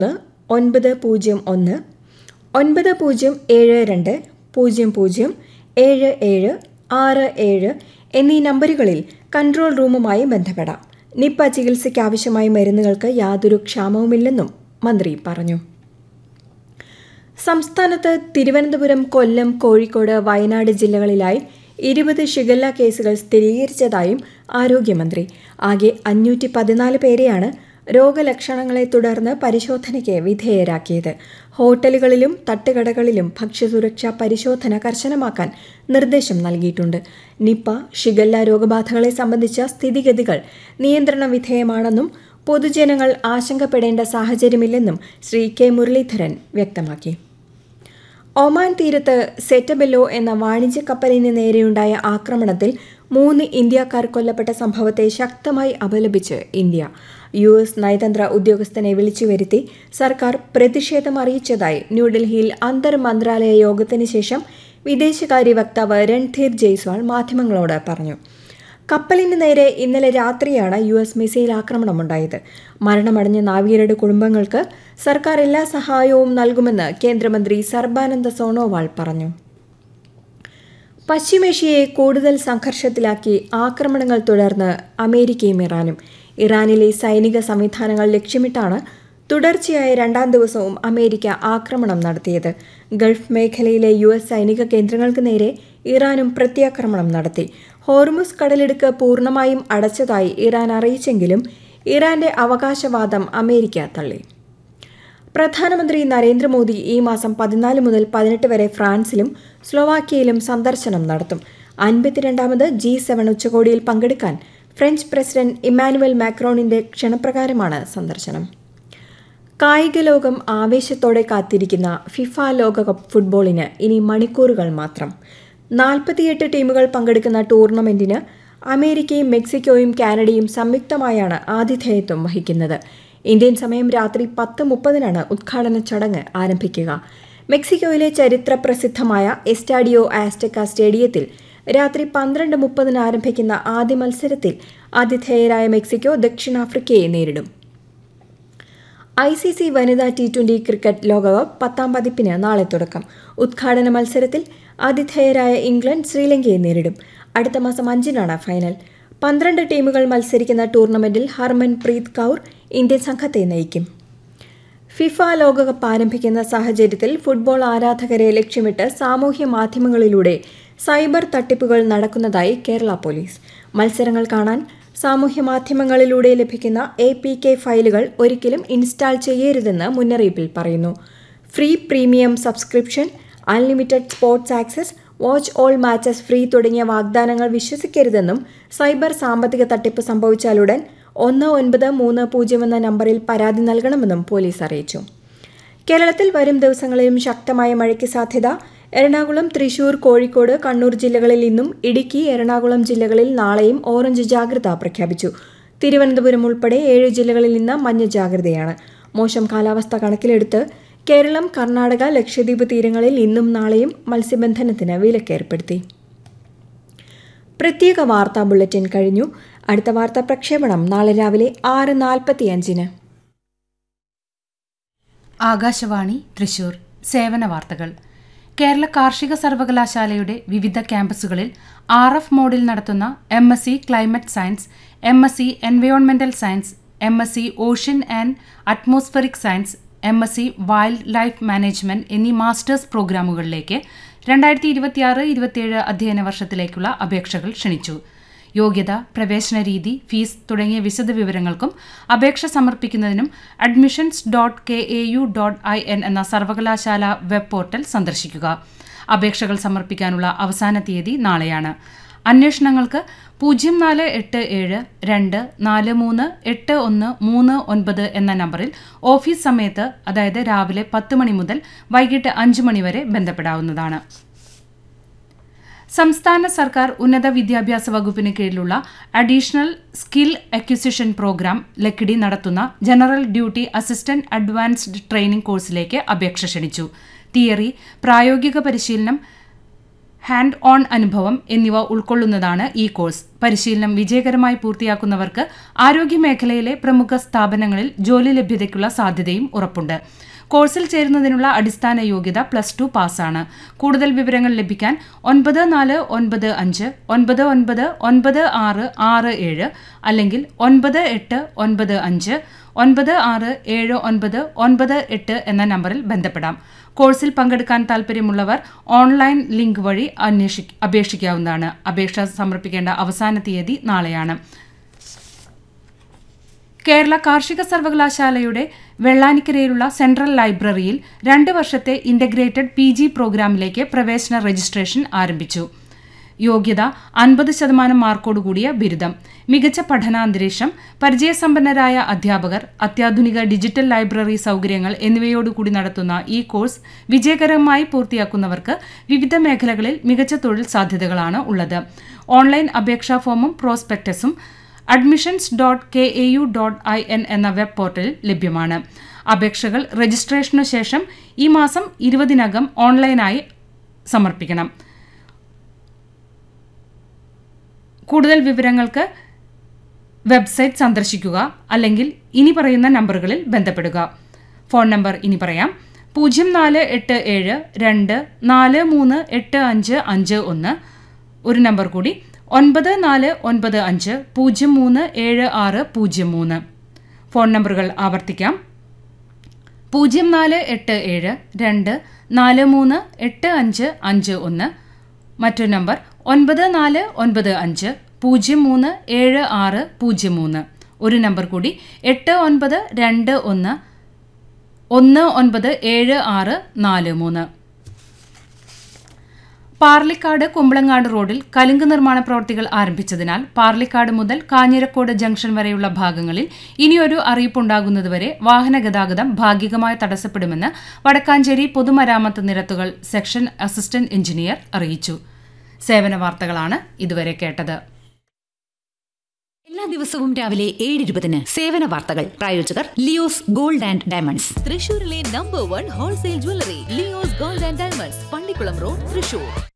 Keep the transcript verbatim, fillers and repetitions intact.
ഒൻപത് പൂജ്യം ഒന്ന് ഒൻപത് പൂജ്യം ഏഴ് രണ്ട് പൂജ്യം പൂജ്യം ഏഴ് ഏഴ് ആറ് ഏഴ് എന്നീ നമ്പറുകളിൽ കൺട്രോൾ റൂമുമായി ബന്ധപ്പെടാം. നിപ്പ ചികിത്സയ്ക്ക് ആവശ്യമായ മരുന്നുകൾക്ക് യാതൊരു ക്ഷാമവുമില്ലെന്നും മന്ത്രി പറഞ്ഞു. സംസ്ഥാനത്ത് തിരുവനന്തപുരം, കൊല്ലം, കോഴിക്കോട്, വയനാട് ജില്ലകളിലായി ഇരുപത് ഷിഗല്ല കേസുകൾ സ്ഥിരീകരിച്ചതായും ആരോഗ്യമന്ത്രി. ആകെ അഞ്ഞൂറ്റി പതിനാല് പേരെയാണ് രോഗലക്ഷണങ്ങളെ തുടർന്ന് പരിശോധനയ്ക്ക് വിധേയരാക്കിയത്. ഹോട്ടലുകളിലും തട്ടുകടകളിലും ഭക്ഷ്യസുരക്ഷാ പരിശോധന കർശനമാക്കാൻ നിർദ്ദേശം നൽകിയിട്ടുണ്ട്. നിപ്പ, ഷിഗല്ല രോഗബാധകളെ സംബന്ധിച്ച സ്ഥിതിഗതികൾ നിയന്ത്രണ വിധേയമാണെന്നും പൊതുജനങ്ങൾ ആശങ്കപ്പെടേണ്ട സാഹചര്യമില്ലെന്നും ശ്രീ കെ മുരളീധരൻ വ്യക്തമാക്കി. ഒമാൻ തീരത്ത് സെറ്റബെല്ലോ എന്ന വാണിജ്യ കപ്പലിന് നേരെയുണ്ടായ ആക്രമണത്തിൽ മൂന്ന് ഇന്ത്യക്കാർ കൊല്ലപ്പെട്ട സംഭവത്തെ ശക്തമായി അപലപിച്ച് ഇന്ത്യ. യു എസ് നയതന്ത്ര ഉദ്യോഗസ്ഥനെ വിളിച്ചുവരുത്തി സർക്കാർ പ്രതിഷേധം അറിയിച്ചതായി ന്യൂഡൽഹിയിൽ അന്തർ മന്ത്രാലയ യോഗത്തിന് ശേഷം വിദേശകാര്യ വക്താവ് രൺധീർ ജയ്സ്വാൾ മാധ്യമങ്ങളോട് പറഞ്ഞു. കപ്പലിന് നേരെ ഇന്നലെ രാത്രിയാണ് യു എസ് മിസൈൽ ആക്രമണമുണ്ടായത്. മരണമടഞ്ഞ നാവികരുടെ കുടുംബങ്ങൾക്ക് സർക്കാർ എല്ലാ സഹായവും നൽകുമെന്ന് കേന്ദ്രമന്ത്രി സർബാനന്ദ സോണോവാൾ പറഞ്ഞു. പശ്ചിമേഷ്യയെ കൂടുതൽ സംഘർഷത്തിലാക്കി ആക്രമണങ്ങൾ തുടർന്ന് അമേരിക്കയും ഇറാനും. ഇറാനിലെ സൈനിക സംവിധാനങ്ങൾ ലക്ഷ്യമിട്ടാണ് തുടർച്ചയായ രണ്ടാം ദിവസവും അമേരിക്ക ആക്രമണം നടത്തിയത്. ഗൾഫ് മേഖലയിലെ യു എസ് സൈനിക കേന്ദ്രങ്ങൾക്ക് നേരെ ഇറാനും പ്രത്യാക്രമണം നടത്തി. ഹോർമുസ് കടലിടുക്ക് പൂർണ്ണമായും അടച്ചതായി ഇറാൻ അറിയിച്ചെങ്കിലും ഇറാന്റെ അവകാശവാദം അമേരിക്ക തള്ളി. പ്രധാനമന്ത്രി നരേന്ദ്രമോദി ഈ മാസം പതിനാല് മുതൽ പതിനെട്ട് വരെ ഫ്രാൻസിലും സ്ലോവാക്യയിലും സന്ദർശനം നടത്തും. അൻപത്തിരണ്ടാമത് ജി സെവൻ ഉച്ചകോടിയിൽ പങ്കെടുക്കാൻ ഫ്രഞ്ച് പ്രസിഡന്റ് ഇമ്മാനുവൽ മാക്രോണിന്റെ ക്ഷണപ്രകാരമാണ് സന്ദർശനം. കായിക ലോകം ആവേശത്തോടെ കാത്തിരിക്കുന്ന ഫിഫ ലോകകപ്പ് ഫുട്ബോളിന് ഇനി മണിക്കൂറുകൾ മാത്രം. നാൽപ്പത്തിയെട്ട് ടീമുകൾ പങ്കെടുക്കുന്ന ടൂർണമെന്റിന് അമേരിക്കയും മെക്സിക്കോയും കാനഡയും സംയുക്തമായാണ് ആതിഥേയത്വം വഹിക്കുന്നത്. ഇന്ത്യൻ സമയം രാത്രി പത്ത് മുപ്പതിനാണ് ഉദ്ഘാടന ചടങ്ങ് ആരംഭിക്കുക. മെക്സിക്കോയിലെ ചരിത്ര പ്രസിദ്ധമായ എസ്റ്റാഡിയോ ആസ്റ്റക്ക സ്റ്റേഡിയത്തിൽ രാത്രി പന്ത്രണ്ട് മുപ്പതിന് ആരംഭിക്കുന്ന ആദ്യ മത്സരത്തിൽ ആതിഥേയരായ മെക്സിക്കോ ദക്ഷിണാഫ്രിക്കയെ നേരിടും. ഐ സി സി വനിതാ ടി ട്വന്റി ക്രിക്കറ്റ് ലോകകപ്പ് പത്താം പതിപ്പിന് നാളെ തുടക്കം. ഉദ്ഘാടന മത്സരത്തിൽ ആതിഥേയരായ ഇംഗ്ലണ്ട് ശ്രീലങ്കയെ നേരിടും. അടുത്ത മാസം അഞ്ചിനാണ് ഫൈനൽ. പന്ത്രണ്ട് ടീമുകൾ മത്സരിക്കുന്ന ടൂർണമെന്റിൽ ഹർമൻ പ്രീത് കൗർ ഇന്ത്യൻ സംഘത്തെ നയിക്കും. ഫിഫ ലോകകപ്പ് ആരംഭിക്കുന്ന സാഹചര്യത്തിൽ ഫുട്ബോൾ ആരാധകരെ ലക്ഷ്യമിട്ട് സാമൂഹ്യ മാധ്യമങ്ങളിലൂടെ സൈബർ തട്ടിപ്പുകൾ നടക്കുന്നതായി കേരള പോലീസ്. മത്സരങ്ങൾ കാണാൻ സാമൂഹ്യ മാധ്യമങ്ങളിലൂടെ ലഭിക്കുന്ന എ പി കെ ഫയലുകൾ ഒരിക്കലും ഇൻസ്റ്റാൾ ചെയ്യരുതെന്ന് മുന്നറിയിപ്പിൽ പറയുന്നു. Free premium subscription, unlimited sports access, watch all matches free തുടങ്ങിയ വാഗ്ദാനങ്ങൾ വിശ്വസിക്കരുതെന്നും സൈബർ സാമ്പത്തിക തട്ടിപ്പ് സംഭവിച്ചാലുടൻ ഒന്ന് ഒൻപത് മൂന്ന് പൂജ്യം എന്ന നമ്പറിൽ പരാതി നൽകണമെന്നും പോലീസ് അറിയിച്ചു. കേരളത്തിൽ വരും ദിവസങ്ങളിലും ശക്തമായ മഴയ്ക്ക് സാധ്യത. എറണാകുളം, തൃശൂർ, കോഴിക്കോട്, കണ്ണൂർ ജില്ലകളിൽ ഇന്നും, ഇടുക്കി, എറണാകുളം ജില്ലകളിൽ നാളെയും ഓറഞ്ച് ജാഗ്രത പ്രഖ്യാപിച്ചു. തിരുവനന്തപുരം ഉൾപ്പെടെ ഏഴ് ജില്ലകളിൽ ഇന്ന് മഞ്ഞ ജാഗ്രതയാണ്. മോശം കാലാവസ്ഥ കണക്കിലെടുത്ത് കേരളം, കർണാടക, ലക്ഷദ്വീപ് തീരങ്ങളിൽ ഇന്നും നാളെയും മത്സ്യബന്ധനത്തിന് വിലക്കേർപ്പെടുത്തി. പ്രത്യേക വാർത്താ ബുള്ളറ്റിൻ കഴിഞ്ഞു. അടുത്ത വാർത്താ പ്രക്ഷേപണം നാളെ രാവിലെ ആറ് നാൽപ്പത്തിയഞ്ചിന്. ആകാശവാണി തൃശൂർ. സേവന വാർത്തകൾ. കേരള കാർഷിക സർവകലാശാലയുടെ വിവിധ ക്യാമ്പസുകളിൽ ആർ എഫ് മോഡിൽ നടത്തുന്ന M S C climate science, M S C എൻവയോൺമെന്റൽ science, M S C ocean and atmospheric science, M S C wild life management എന്നീ മാസ്റ്റേഴ്സ് പ്രോഗ്രാമുകളിലേക്ക് രണ്ടായിരത്തി ഇരുപത്തിയാറ് ഇരുപത്തിയേഴ് അധ്യയന വർഷത്തിലേക്കുള്ള അപേക്ഷകൾ ക്ഷണിച്ചു. യോഗ്യത, പ്രവേശന രീതി, ഫീസ് തുടങ്ങിയ വിശദവിവരങ്ങൾക്കും അപേക്ഷ സമർപ്പിക്കുന്നതിനും admissions dot K A U dot I N എന്ന സർവകലാശാല വെബ് പോർട്ടൽ സന്ദർശിക്കുക. അപേക്ഷകൾ സമർപ്പിക്കാനുള്ള അവസാന തീയതി നാളെയാണ്. അന്വേഷണങ്ങൾക്ക് പൂജ്യം നാല് എട്ട് ഏഴ് രണ്ട് നാല് മൂന്ന് എട്ട് ഒന്ന് മൂന്ന് ഒൻപത് എന്ന നമ്പറിൽ ഓഫീസ് സമയത്ത്, അതായത് രാവിലെ പത്ത് മണി മുതൽ വൈകിട്ട് അഞ്ച് മണി വരെ ബന്ധപ്പെടാവുന്നതാണ്. സംസ്ഥാന സർക്കാർ ഉന്നത വിദ്യാഭ്യാസ വകുപ്പിന് കീഴിലുള്ള additional skill acquisition programme Lakkidi നടത്തുന്ന general duty assistant advanced training കോഴ്സിലേക്ക് അപേക്ഷ ക്ഷണിച്ചു. തിയറി, പ്രായോഗിക പരിശീലനം, ഹാൻഡ് ഓൺ അനുഭവം എന്നിവ ഉൾക്കൊള്ളുന്നതാണ് ഈ കോഴ്സ്. പരിശീലനം വിജയകരമായി പൂർത്തിയാക്കുന്നവർക്ക് ആരോഗ്യമേഖലയിലെ പ്രമുഖ സ്ഥാപനങ്ങളിൽ ജോലി ലഭ്യതയ്ക്കുള്ള സാധ്യതയും ഉറപ്പുണ്ട്. കോഴ്സിൽ ചേരുന്നതിനുള്ള അടിസ്ഥാന യോഗ്യത പ്ലസ് ടു പാസ്സാണ്. കൂടുതൽ വിവരങ്ങൾ ലഭിക്കാൻ ഒൻപത് നാല് ഒൻപത് അഞ്ച് ഒൻപത് ഒൻപത് ഒൻപത് ആറ് ആറ് ഏഴ് അല്ലെങ്കിൽ ഒൻപത് എട്ട് ഒൻപത് അഞ്ച് ഒൻപത് ആറ് ഏഴ് ഒൻപത് ഒൻപത് എട്ട് എന്ന നമ്പറിൽ ബന്ധപ്പെടാം. കോഴ്സിൽ പങ്കെടുക്കാൻ താൽപ്പര്യമുള്ളവർ ഓൺലൈൻ ലിങ്ക് വഴി അന്വേഷി അപേക്ഷിക്കാവുന്നതാണ്. അപേക്ഷ സമർപ്പിക്കേണ്ട അവസാന തീയതി നാളെയാണ്. കേരള കാർഷിക സർവകലാശാലയുടെ വെള്ളാനിക്കരയിലുള്ള സെൻട്രൽ ലൈബ്രറിയിൽ രണ്ട് വർഷത്തെ ഇന്റഗ്രേറ്റഡ് പി ജി പ്രോഗ്രാമിലേക്ക് പ്രവേശന രജിസ്ട്രേഷൻ ആരംഭിച്ചു. യോഗ്യത അൻപത് ശതമാനം മാർക്കോടുകൂടിയ ബിരുദം, മികച്ച പഠനാന്തരീക്ഷം, പരിചയസമ്പന്നരായ അധ്യാപകർ, അത്യാധുനിക ഡിജിറ്റൽ ലൈബ്രറി സൗകര്യങ്ങൾ എന്നിവയോടുകൂടി നടത്തുന്ന ഈ കോഴ്സ് വിജയകരമായി പൂർത്തിയാക്കുന്നവർക്ക് വിവിധ മേഖലകളിൽ മികച്ച തൊഴിൽ സാധ്യതകളാണ് ഉള്ളത്. ഓൺലൈൻ അപേക്ഷാ ഫോമും പ്രോസ്പെക്ടസും admissions dot K A U dot I N എന്ന വെബ് പോർട്ടലിൽ ലഭ്യമാണ്. അപേക്ഷകൾ രജിസ്ട്രേഷനു ശേഷം ഈ മാസം ഇരുപതിനകം ഓൺലൈനായി സമർപ്പിക്കണം. കൂടുതൽ വിവരങ്ങൾക്ക് വെബ്സൈറ്റ് സന്ദർശിക്കുക അല്ലെങ്കിൽ ഇനി പറയുന്ന നമ്പറുകളിൽ ബന്ധപ്പെടുക. ഫോൺ നമ്പർ ഇനി പറയാം: പൂജ്യം നാല് എട്ട് ഏഴ് രണ്ട് നാല് മൂന്ന് എട്ട് അഞ്ച് അഞ്ച് ഒന്ന്. ഒരു നമ്പർ കൂടി: ഒൻപത് നാല് ഒൻപത് അഞ്ച് പൂജ്യം മൂന്ന് ഏഴ് ആറ് പൂജ്യം മൂന്ന്. ഫോൺ നമ്പറുകൾ ആവർത്തിക്കാം: പൂജ്യം നാല് എട്ട് ഏഴ് രണ്ട് നാല് മൂന്ന് എട്ട് അഞ്ച് അഞ്ച് ഒന്ന്. മറ്റൊരു നമ്പർ ഒൻപത് നാല് ഒൻപത് അഞ്ച് പൂജ്യം മൂന്ന് ഏഴ് ആറ് പൂജ്യം മൂന്ന്. ഒരു നമ്പർ കൂടി: എട്ട് ഒൻപത് രണ്ട് ഒന്ന് ഒന്ന് ഒൻപത് ഏഴ് ആറ് നാല് മൂന്ന്. പാർലിക്കാട് കുമ്പളങ്ങാട് റോഡിൽ കലുങ്ക് നിർമ്മാണ പ്രവൃത്തികൾ ആരംഭിച്ചതിനാൽ പാർലിക്കാട് മുതൽ കാഞ്ഞിരക്കോട് ജംഗ്ഷൻ വരെയുള്ള ഭാഗങ്ങളിൽ ഇനിയൊരു അറിയിപ്പുണ്ടാകുന്നതുവരെ വാഹന ഗതാഗതം ഭാഗികമായി തടസ്സപ്പെടുമെന്ന് വടക്കാഞ്ചേരി പൊതുമരാമത്ത് നിരത്തുകൾ സെക്ഷൻ അസിസ്റ്റന്റ് എഞ്ചിനീയർ അറിയിച്ചു. സേവന വാർത്തകളാണ് ഇതുവരെ കേട്ടത്. എല്ലാ ദിവസവും രാവിലെ ഏഴ് ഇരുപതിന് സേവന വാർത്തകൾ. പ്രായോജകർ ലിയോസ് ഗോൾഡ് ആൻഡ് ഡയമണ്ട്സ്, തൃശൂരിലെ number one wholesale jewellery Leo's gold and diamonds, Pallikkulam road, Thrissur.